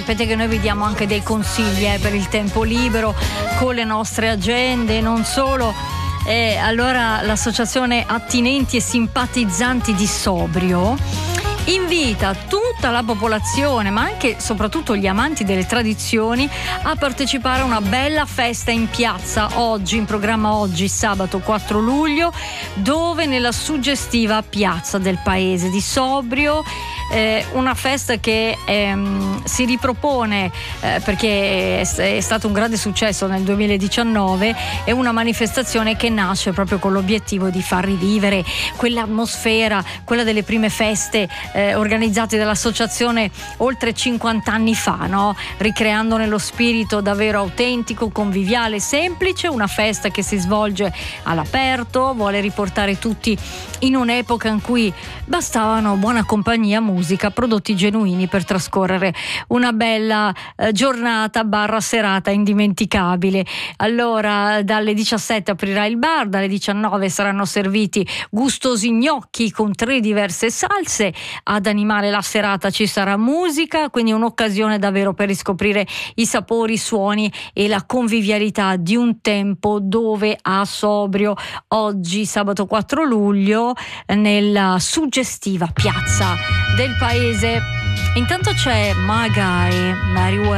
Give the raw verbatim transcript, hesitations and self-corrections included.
sapete che noi vi diamo anche dei consigli eh, per il tempo libero con le nostre agende, non solo. E allora l'associazione Attinenti e Simpatizzanti di Sobrio invita tutta la popolazione, ma anche e soprattutto gli amanti delle tradizioni, a partecipare a una bella festa in piazza oggi, in programma oggi, sabato quattro luglio, dove nella suggestiva piazza del paese di Sobrio, eh, una festa che ehm, si ripropone eh, perché è, è stato un grande successo nel duemiladiciannove, è una manifestazione che nasce proprio con l'obiettivo di far rivivere quell'atmosfera, quella delle prime feste eh, organizzate dall'associazione oltre cinquanta anni fa, no? Ricreandone lo spirito davvero autentico, conviviale, semplice, una festa che si svolge all'aperto, vuole riportare tutti in un'epoca in cui bastavano buona compagnia, musica, prodotti genuini per trascorrere una bella eh, giornata barra serata indimenticabile. Allora dalle diciassette aprirà il bar, dalle diciannove saranno serviti gustosi gnocchi con tre diverse salse, ad animare la serata ci sarà musica, quindi un'occasione davvero per riscoprire i sapori, i suoni e la convivialità di un tempo dove a Sobrio oggi sabato quattro luglio nella suggestiva piazza del paese. Intanto c'è Magai Marijuana